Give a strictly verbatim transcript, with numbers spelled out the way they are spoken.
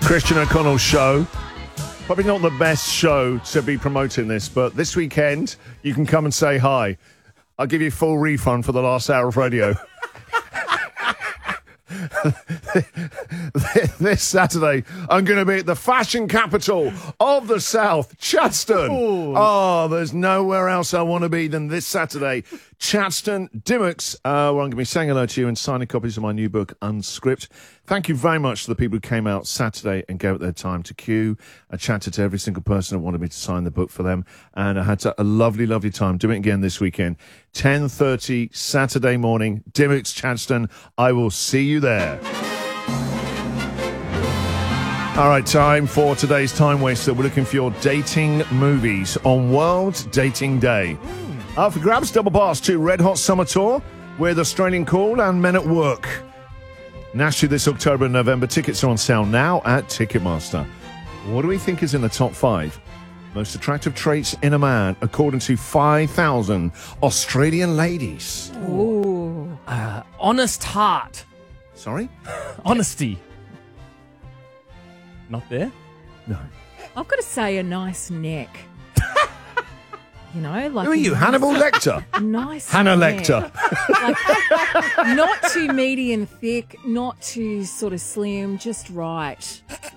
Christian O'Connell show. Probably not the best show to be promoting this, but this weekend you can come and say hi. I'll give you full refund for the last hour of radio. This Saturday, I'm going to be at the fashion capital of the South, Chadstone. Ooh. Oh, there's nowhere else I want to be than this Saturday. Chadstone, Dimmocks, uh, where I'm going to be saying hello to you and signing copies of my new book, Unscript. Thank you very much to the people who came out Saturday and gave it their time to queue. I chatted to every single person that wanted me to sign the book for them, and I had a lovely, lovely time doing it again this weekend. ten thirty Saturday morning, Dimmocks, Chadstone. I will see you there. All right, time for today's Time Waster. We're looking for your dating movies on World Dating Day. Up for grabs, double pass to Red Hot Summer Tour with Australian Call and Men at Work. Nationally this October and November. Tickets are on sale now at Ticketmaster. What do we think is in the top five most attractive traits in a man according to five thousand Australian ladies? Ooh. Uh, honest heart. Sorry? Honesty. Not there? No. I've got to say a nice neck. You know, like Who are you, nice, Hannibal Lecter? a nice Hannah neck. Lecter. Like, not too meaty and thick, not too sort of slim, just right.